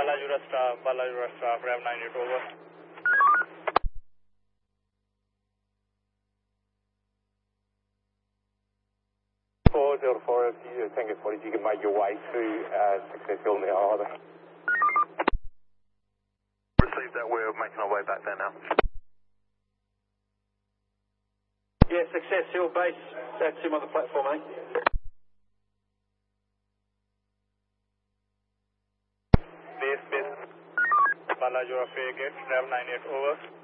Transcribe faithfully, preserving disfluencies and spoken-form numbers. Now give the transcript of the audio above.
Balajura staff, Balajura staff, Rev nine eight over. four zero four F G, Tango forty, you can make your way to uh, Success Hill now, either. Received that, we're making our way back there now. Yeah, Success Hill base, that's him on the platform, I think. Base, base. Balajura Fairgate, Rev nine eight over.